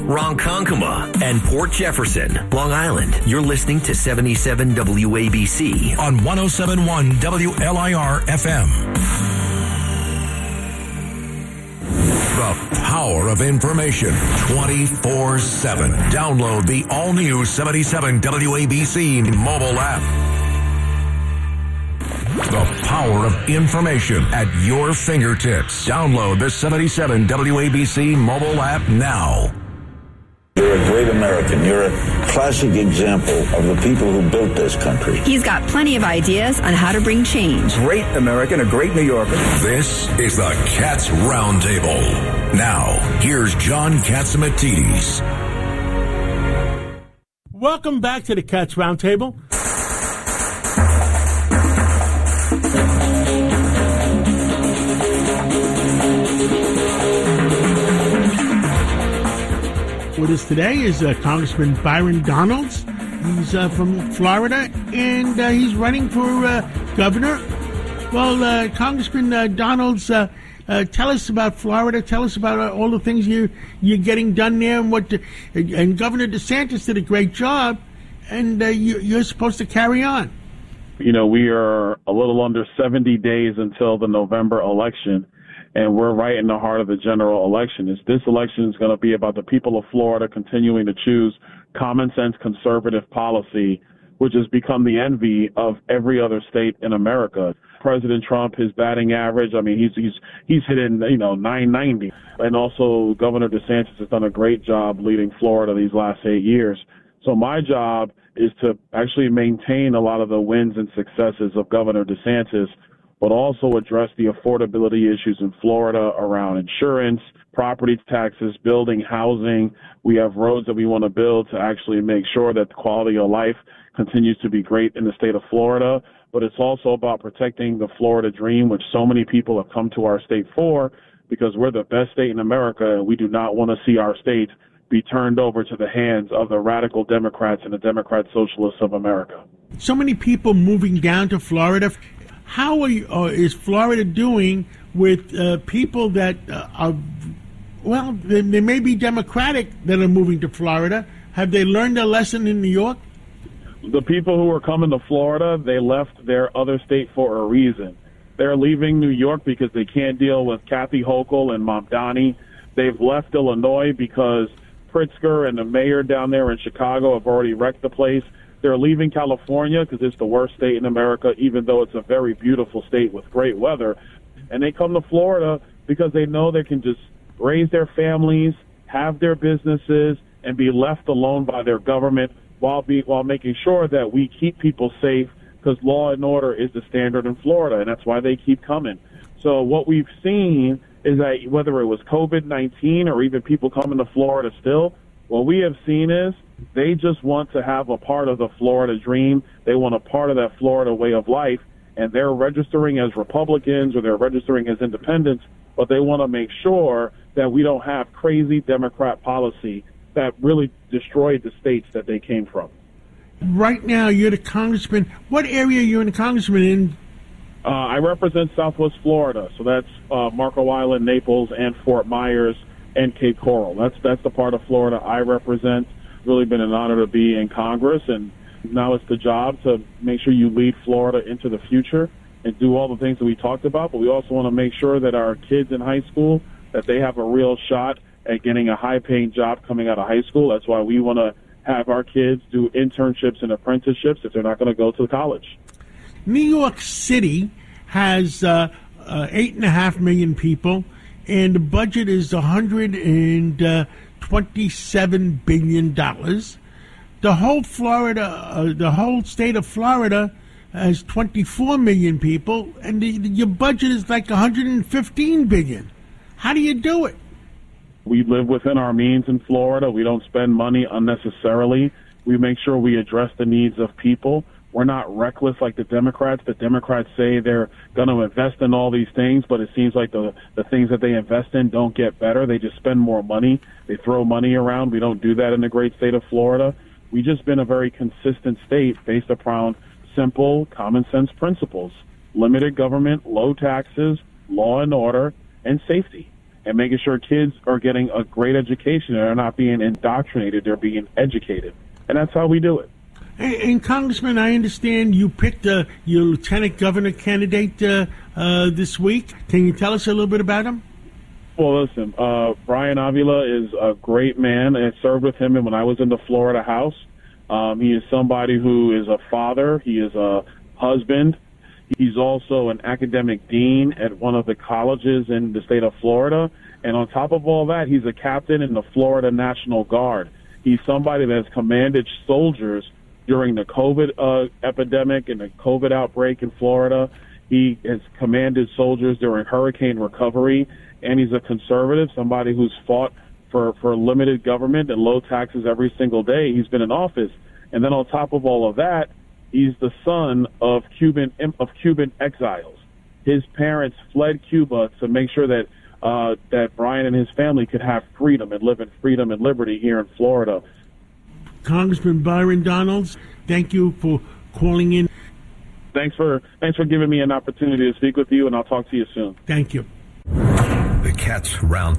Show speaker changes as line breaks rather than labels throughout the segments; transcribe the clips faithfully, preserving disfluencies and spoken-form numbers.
Ronkonkoma, and Port Jefferson, Long Island. You're listening to seventy-seven W A B C on one oh seven point one W L I R F M. The power of information twenty-four seven. Download the all-new seventy-seven W A B C mobile app. The power of information at your fingertips. Download the seventy-seven W A B C mobile app now.
You're a great American. You're a classic example of the people who built this country.
He's got plenty of ideas on how to bring change.
Great American, a great New Yorker.
This is the Cats Roundtable. Now, here's John Catsimatidis.
Welcome back to the Cats Roundtable. With us today is uh, Congressman Byron Donalds. He's uh, from Florida, and uh, he's running for uh, governor. Well, uh, Congressman uh, Donalds, uh, uh, tell us about Florida. Tell us about uh, all the things you, you're getting done there, and what. The, and Governor DeSantis did a great job, and uh, you, you're supposed to carry on.
You know, we are a little under seventy days until the November election. And we're right in the heart of the general election. Is this election is going to be about the people of Florida continuing to choose common sense conservative policy, which has become the envy of every other state in America. President Trump, his batting average, I mean, he's he's he's hitting, you know, nine ninety. And also Governor DeSantis has done a great job leading Florida these last eight years. So my job is to actually maintain a lot of the wins and successes of Governor DeSantis, but also address the affordability issues in Florida around insurance, property taxes, building, housing. We have roads that we want to build to actually make sure that the quality of life continues to be great in the state of Florida. But it's also about protecting the Florida dream, which so many people have come to our state for, because we're the best state in America, and we do not want to see our state be turned over to the hands of the radical Democrats and the Democrat Socialists of America.
So many people moving down to Florida. How are you, uh, is Florida doing with uh, people that uh, are, well, they, they may be Democratic that are moving to Florida? Have they learned their lesson in New York?
The people who are coming to Florida, they left their other state for a reason. They're leaving New York because they can't deal with Kathy Hochul and Mamdani. They've left Illinois because Pritzker and the mayor down there in Chicago have already wrecked the place. They're leaving California because it's the worst state in America, even though it's a very beautiful state with great weather. And they come to Florida because they know they can just raise their families, have their businesses, and be left alone by their government while be, while making sure that we keep people safe, because law and order is the standard in Florida, and that's why they keep coming. So what we've seen is that whether it was COVID nineteen or even people coming to Florida still, what we have seen is they just want to have a part of the Florida dream. They want a part of that Florida way of life, and they're registering as Republicans or they're registering as independents, but they want to make sure that we don't have crazy Democrat policy that really destroyed the states that they came from.
Right now, you're the congressman. What area are you in the congressman in?
Uh, I represent Southwest Florida, so that's uh, Marco Island, Naples, and Fort Myers, and Cape Coral. That's that's the part of Florida I represent. Really been an honor to be in Congress, and now it's the job to make sure you lead Florida into the future and do all the things that we talked about, but we also want to make sure that our kids in high school, that they have a real shot at getting a high-paying job coming out of high school. That's why we want to have our kids do internships and apprenticeships if they're not going to go to college.
New York City has uh, uh, eight and a half million people, and the budget is one hundred twenty-seven billion dollars. The whole Florida, uh, the whole state of Florida has twenty-four million people, and the, the, your budget is like one hundred fifteen billion dollars. How do you do it?
We live within our means in Florida. We don't spend money unnecessarily. We make sure we address the needs of people. We're not reckless like the Democrats. The Democrats say they're going to invest in all these things, but it seems like the, the things that they invest in don't get better. They just spend more money. They throw money around. We don't do that in the great state of Florida. We've just been a very consistent state based upon simple, common sense principles: limited government, low taxes, law and order, and safety. and making sure kids are getting a great education and are not being indoctrinated, they're being educated. And that's how we do it.
And, and Congressman, I understand you picked uh, your lieutenant governor candidate uh, uh, this week. Can you tell us a little bit about him?
Well, listen, uh, Brian Avila is a great man. I served with him when I was in the Florida House. Um, he is somebody who is a father. He is a husband. He's also an academic dean at one of the colleges in the state of Florida. And on top of all that, he's a captain in the Florida National Guard. He's somebody that has commanded soldiers during the COVID uh, epidemic and the COVID outbreak in Florida. He has commanded soldiers during hurricane recovery. And he's a conservative, somebody who's fought for, for limited government and low taxes every single day he's been in office. And then on top of all of that, he's the son of Cuban of Cuban exiles. His parents fled Cuba to make sure that uh, that Brian and his family could have freedom and live in freedom and liberty here in Florida.
Congressman Byron Donalds, thank you for calling in.
Thanks for thanks for giving me an opportunity to speak with you, and I'll talk to you soon.
Thank you.
The Cats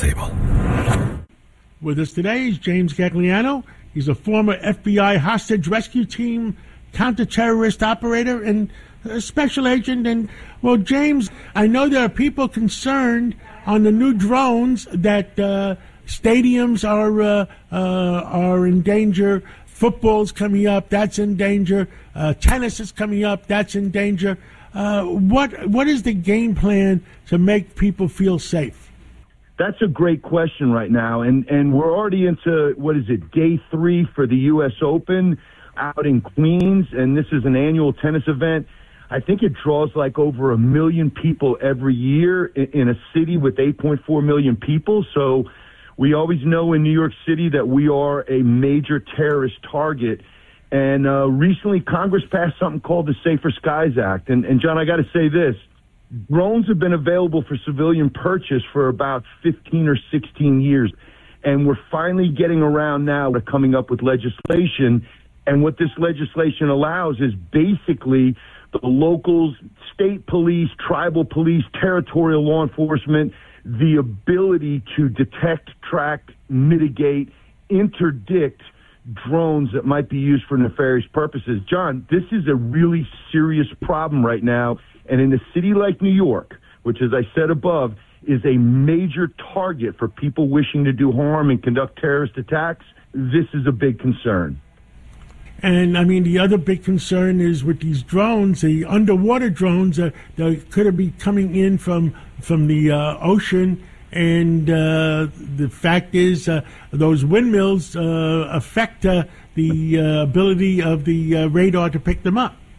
Roundtable.
With us today is James Gagliano. He's a former F B I hostage rescue team counter-terrorist operator and a special agent. And, well, James, I know there are people concerned on the new drones that uh, stadiums are uh, uh, are in danger. Football's coming up, that's in danger. Uh, tennis is coming up, that's in danger. Uh, what what is the game plan to make people feel safe?
That's a great question right now, and and we're already into, what is it, day three for the U S Open out in Queens, and this is an annual tennis event. I think it draws like over a million people every year in, in a city with eight point four million people, so we always know in New York City that we are a major terrorist target. And uh, recently Congress passed something called the Safer Skies Act, and, and John, I got to say this. Drones have been available for civilian purchase for about fifteen or sixteen years, and we're finally getting around now to coming up with legislation. And what this legislation allows is basically the locals, state police, tribal police, territorial law enforcement, the ability to detect, track, mitigate, interdict drones that might be used for nefarious purposes. John, this is a really serious problem right now. And in a city like New York, which, as I said above, is a major target for people wishing to do harm and conduct terrorist attacks, this is a big concern.
And, I mean, the other big concern is with these drones, the underwater drones uh, that could be coming in from from the uh, ocean. And uh, the fact is uh, those windmills uh, affect uh, the uh, ability of the uh, radar to pick them up.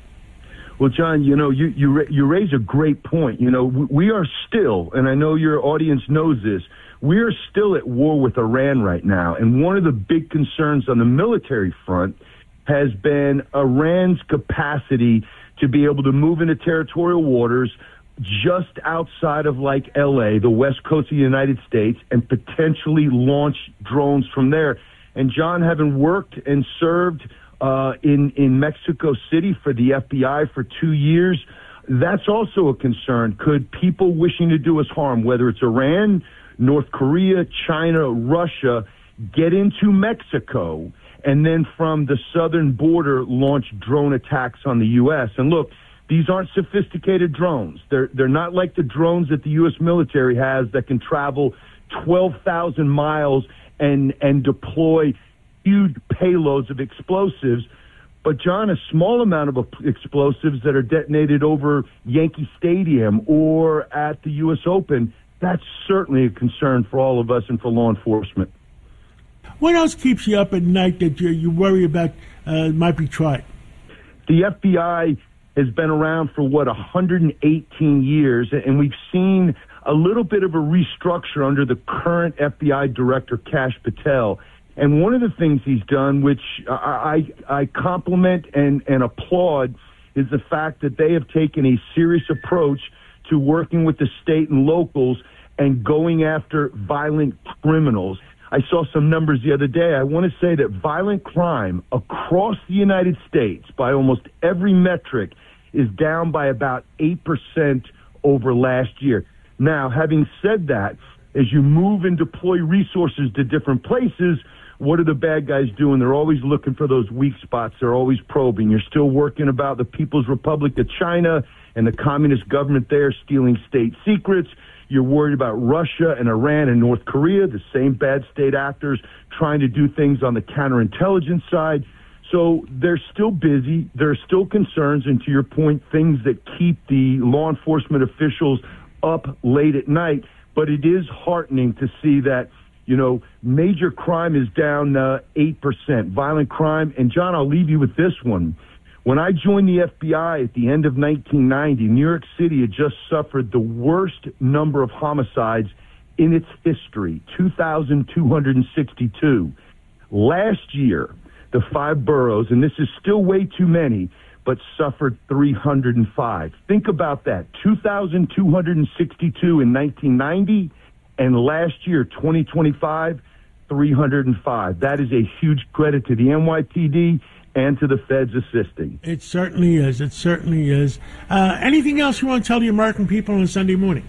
Well, John, you know, you, you, you raise a great point. You know, we are still, and I know your audience knows this, we are still at war with Iran right now. And one of the big concerns on the military front has been Iran's capacity to be able to move into territorial waters just outside of like L A, the west coast of the United States, and potentially launch drones from there. And John, having worked and served uh, in, in Mexico City for the F B I for two years, that's also a concern. Could people wishing to do us harm, whether it's Iran, North Korea, China, Russia, get into Mexico and then from the southern border launch drone attacks on the U S? And look, these aren't sophisticated drones. They're they're not like the drones that the U S military has that can travel twelve thousand miles and and deploy huge payloads of explosives. But, John, a small amount of explosives that are detonated over Yankee Stadium or at the U S Open, that's certainly a concern for all of us and for law enforcement.
What else keeps you up at night that you, you worry about uh, might be tried?
The F B I has been around for, what, one hundred eighteen years, and we've seen a little bit of a restructure under the current F B I director, Kash Patel. And one of the things he's done, which I, I, I compliment and, and applaud, is the fact that they have taken a serious approach to working with the state and locals and going after violent criminals. I saw some numbers the other day. I want to say that violent crime across the United States, by almost every metric, is down by about eight percent over last year. Now, having said that, as you move and deploy resources to different places, what are the bad guys doing? They're always looking for those weak spots. They're always probing. You're still working about the People's Republic of China and the communist government there stealing state secrets. You're worried about Russia and Iran and North Korea, the same bad state actors trying to do things on the counterintelligence side. So they're still busy. There are still concerns, and to your point, things that keep the law enforcement officials up late at night. But it is heartening to see that, you know, major crime is down uh, eight percent, violent crime. And, John, I'll leave you with this one. When I joined the F B I at the end of nineteen ninety, New York City had just suffered the worst number of homicides in its history, two thousand two hundred sixty-two. Last year, the five boroughs, and this is still way too many, but suffered three hundred five. Think about that, two thousand two hundred sixty-two in nineteen ninety, and last year, twenty twenty-five, three hundred five. That is a huge credit to the N Y P D and to the feds assisting.
It certainly is. It certainly is. Uh, anything else you want to tell the American people on Sunday morning?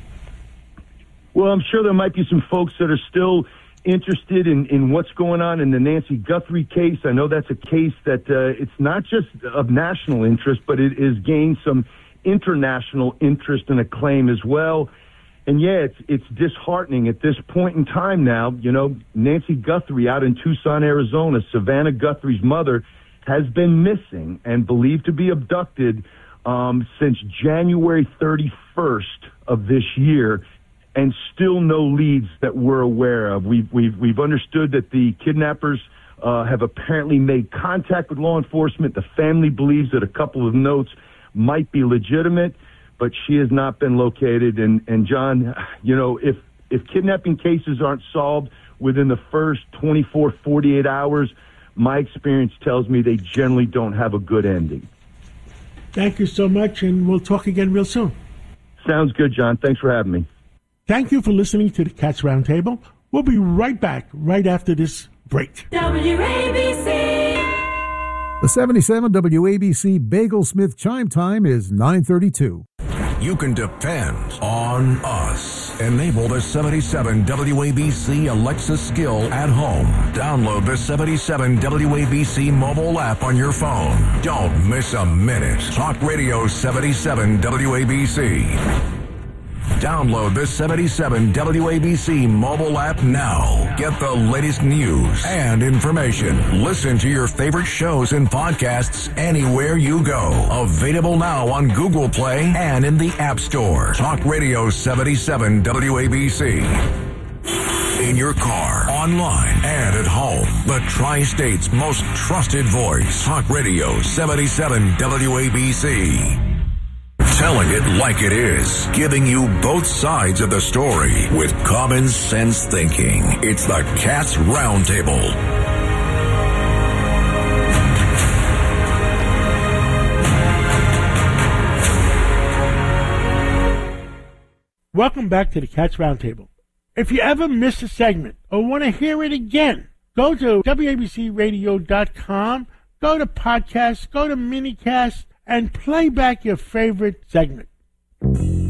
Well, I'm sure there might be some folks that are still interested in, in what's going on in the Nancy Guthrie case. I know that's a case that uh, it's not just of national interest, but it has gained some international interest and acclaim as well. And yeah, it's it's disheartening at this point in time now. You know, Nancy Guthrie out in Tucson, Arizona, Savannah Guthrie's mother, has been missing and believed to be abducted um, since January thirty-first of this year, and still no leads that we're aware of. We've we've we've understood that the kidnappers uh, have apparently made contact with law enforcement. The family believes that a couple of notes might be legitimate, but she has not been located. And and John, you know, if if kidnapping cases aren't solved within the first twenty-four, forty-eight hours, my experience tells me they generally don't have a good ending.
Thank you so much, and we'll talk again real soon.
Sounds good, John. Thanks for having me.
Thank you for listening to the Cats Roundtable. We'll be right back right after this break.
W A B C.
The seventy-seven W A B C Bagel Smith chime time is nine thirty-two.
You can depend on us. Enable the seventy-seven W A B C Alexa skill at home. Download the seventy-seven W A B C mobile app on your phone. Don't miss a minute. Talk Radio seventy-seven W A B C. Download the seventy-seven W A B C mobile app now. Get the latest news and information. Listen to your favorite shows and podcasts anywhere you go. Available now on Google Play and in the App Store. Talk Radio seventy-seven W A B C. In your car, online, and at home. The Tri-State's most trusted voice. Talk Radio seventy-seven W A B C. Telling it like it is, giving you both sides of the story with common sense thinking. It's the Cats Roundtable.
Welcome back to the Cats Roundtable. If you ever miss a segment or want to hear it again, go to W A B C radio dot com, go to podcasts, go to minicast, and play back your favorite segment.